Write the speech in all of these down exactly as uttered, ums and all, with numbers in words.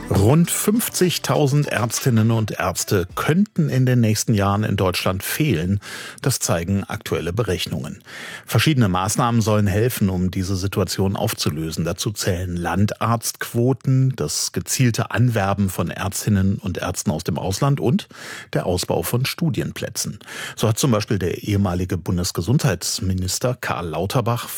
Rund fünfzigtausend Ärztinnen und Ärzte könnten in den nächsten Jahren in Deutschland fehlen. Das zeigen aktuelle Berechnungen. Verschiedene Maßnahmen sollen helfen, um diese Situation aufzulösen. Dazu zählen Landarztquoten, das gezielte Anwerben von Ärztinnen und Ärzten aus dem Ausland und der Ausbau von Studienplätzen. So hat zum Beispiel der ehemalige Bundesgesundheitsminister Karl Lauterbach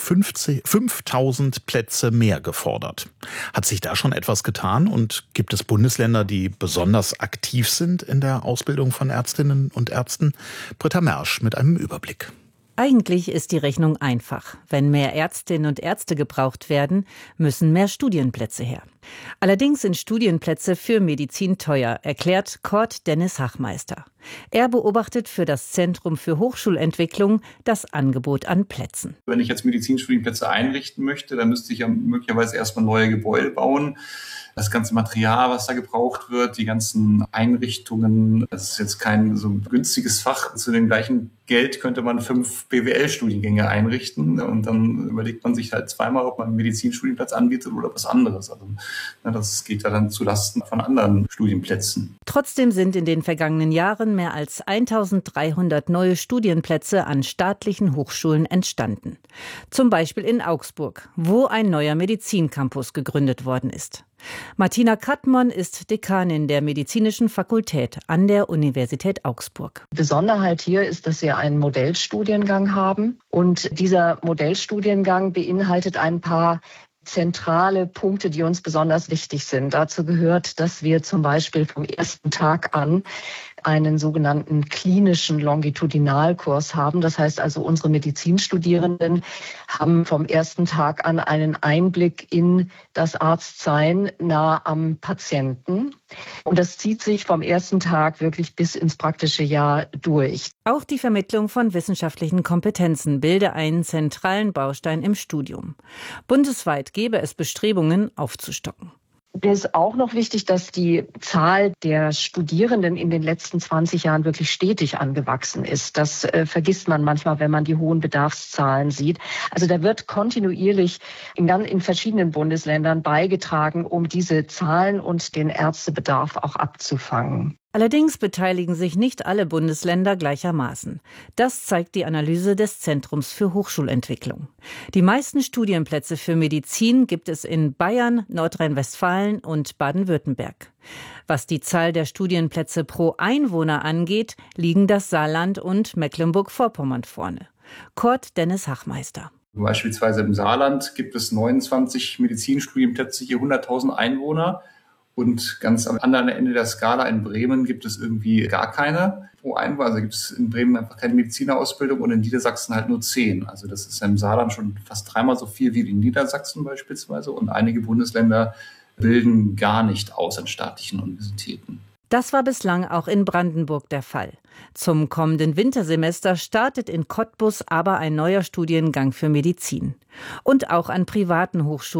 fünftausend Plätze mehr gefordert. Hat sich da schon etwas getan und gibt es Bundesländer, die besonders aktiv sind in der Ausbildung von Ärztinnen und Ärzten? Britta Mersch mit einem Überblick. Eigentlich ist die Rechnung einfach. Wenn mehr Ärztinnen und Ärzte gebraucht werden, müssen mehr Studienplätze her. Allerdings sind Studienplätze für Medizin teuer, erklärt Cord Dennis Hachmeister. Er beobachtet für das Zentrum für Hochschulentwicklung das Angebot an Plätzen. Wenn ich jetzt Medizinstudienplätze einrichten möchte, dann müsste ich ja möglicherweise erstmal neue Gebäude bauen. Das ganze Material, was da gebraucht wird, die ganzen Einrichtungen, das ist jetzt kein so günstiges Fach. Zu dem gleichen Geld könnte man fünf B W L-Studiengänge einrichten und dann überlegt man sich halt zweimal, ob man einen Medizinstudienplatz anbietet oder was anderes. Also das geht ja dann zulasten von anderen Studienplätzen. Trotzdem sind in den vergangenen Jahren mehr als eintausenddreihundert neue Studienplätze an staatlichen Hochschulen entstanden. Zum Beispiel in Augsburg, wo ein neuer Medizincampus gegründet worden ist. Martina Kattmann ist Dekanin der Medizinischen Fakultät an der Universität Augsburg. Besonderheit hier ist, dass wir einen Modellstudiengang haben. Und dieser Modellstudiengang beinhaltet ein paar zentrale Punkte, die uns besonders wichtig sind. Dazu gehört, dass wir zum Beispiel vom ersten Tag an einen sogenannten klinischen Longitudinalkurs haben. Das heißt also, unsere Medizinstudierenden haben vom ersten Tag an einen Einblick in das Arztsein nah am Patienten. Und das zieht sich vom ersten Tag wirklich bis ins praktische Jahr durch. Auch die Vermittlung von wissenschaftlichen Kompetenzen bilde einen zentralen Baustein im Studium. Bundesweit gebe es Bestrebungen, aufzustocken. Es ist auch noch wichtig, dass die Zahl der Studierenden in den letzten zwanzig Jahren wirklich stetig angewachsen ist. Das äh, vergisst man manchmal, wenn man die hohen Bedarfszahlen sieht. Also da wird kontinuierlich in, in verschiedenen Bundesländern beigetragen, um diese Zahlen und den Ärztebedarf auch abzufangen. Allerdings beteiligen sich nicht alle Bundesländer gleichermaßen. Das zeigt die Analyse des Zentrums für Hochschulentwicklung. Die meisten Studienplätze für Medizin gibt es in Bayern, Nordrhein-Westfalen und Baden-Württemberg. Was die Zahl der Studienplätze pro Einwohner angeht, liegen das Saarland und Mecklenburg-Vorpommern vorne. Cord Dennis Hachmeister. Beispielsweise im Saarland gibt es neunundzwanzig Medizinstudienplätze je hunderttausend Einwohner. Und ganz am anderen Ende der Skala in Bremen gibt es irgendwie gar keine pro Einwohner. Also gibt es in Bremen einfach keine Medizinerausbildung und in Niedersachsen halt nur zehn. Also das ist im Saarland schon fast dreimal so viel wie in Niedersachsen beispielsweise. Und einige Bundesländer bilden gar nicht aus an staatlichen Universitäten. Das war bislang auch in Brandenburg der Fall. Zum kommenden Wintersemester startet in Cottbus aber ein neuer Studiengang für Medizin. Und auch an privaten Hochschulen